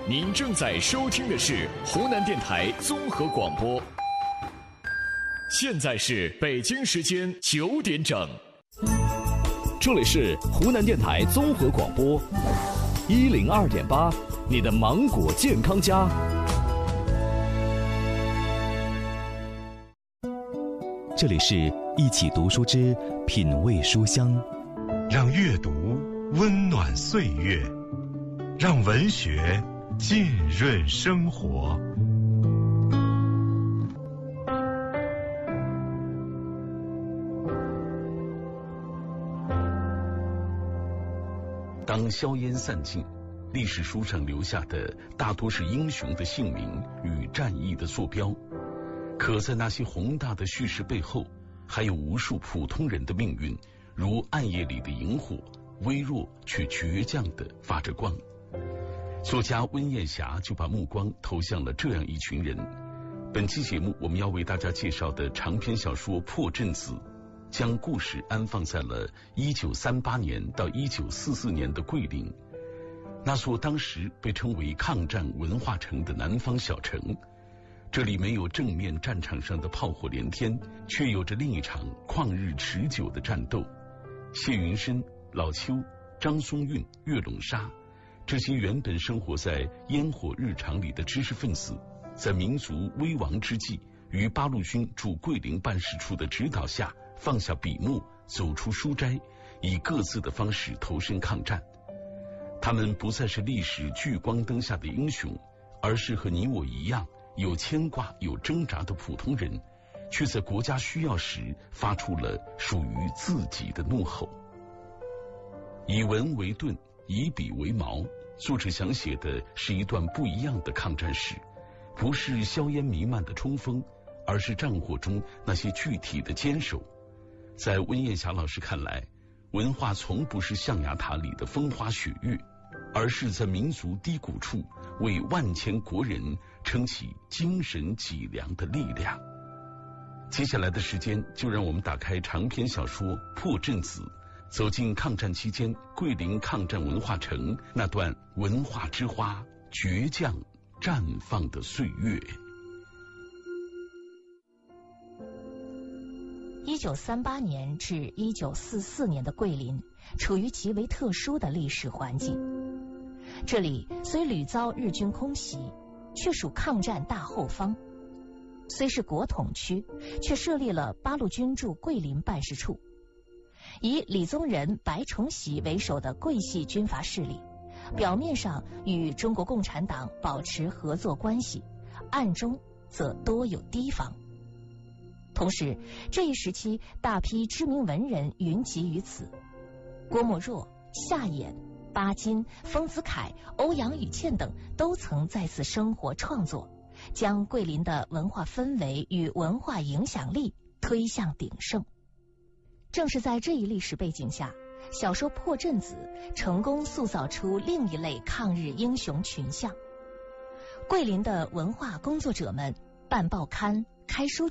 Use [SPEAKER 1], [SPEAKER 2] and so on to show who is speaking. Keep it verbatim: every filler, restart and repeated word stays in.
[SPEAKER 1] 您正在收听的是湖南电台综合广播。现在是北京时间九点整，
[SPEAKER 2] 这里是湖南电台综合广播一零二点八，你的芒果健康家。这里是一起读书之品味书香，
[SPEAKER 3] 让阅读温暖岁月，让文学浸润生活。
[SPEAKER 4] 当硝烟散尽，历史书上留下的大多是英雄的姓名与战役的坐标，可在那些宏大的叙事背后，还有无数普通人的命运，如暗夜里的萤火，微弱却倔强地发着光。作家温艳霞就把目光投向了这样一群人。本期节目我们要为大家介绍的长篇小说《破阵子》，将故事安放在了一九三八年到一九四四年的桂林，那所当时被称为抗战文化城的南方小城。这里没有正面战场上的炮火连天，却有着另一场旷日持久的战斗。谢云深、老邱、张松韵、岳陇沙，这些原本生活在烟火日常里的知识分子，在民族危亡之际，于八路军驻桂林办事处的指导下，放下笔墨，走出书斋，以各自的方式投身抗战。他们不再是历史聚光灯下的英雄，而是和你我一样有牵挂有挣扎的普通人，却在国家需要时发出了属于自己的怒吼。以文为盾，以笔为矛，作者想写的是一段不一样的抗战史，不是硝烟弥漫的冲锋，而是战火中那些具体的坚守。在温艳霞老师看来，文化从不是象牙塔里的风花雪月，而是在民族低谷处为万千国人撑起精神脊梁的力量。接下来的时间，就让我们打开长篇小说《破阵子》，走进抗战期间桂林抗战文化城那段文化之花倔强绽放的岁月。
[SPEAKER 5] 一九三八年至一九四四年的桂林处于极为特殊的历史环境，这里虽屡遭日军空袭，却属抗战大后方；虽是国统区，却设立了八路军驻桂林办事处。以李宗仁、白崇禧为首的桂系军阀势力，表面上与中国共产党保持合作关系，暗中则多有提防。同时，这一时期大批知名文人云集于此，郭沫若、夏衍、巴金、丰子恺、欧阳予倩等都曾在此生活创作，将桂林的文化氛围与文化影响力推向鼎盛。正是在这一历史背景下，小说《破阵子》成功塑造出另一类抗日英雄群像。桂林的文化工作者们办报刊、开书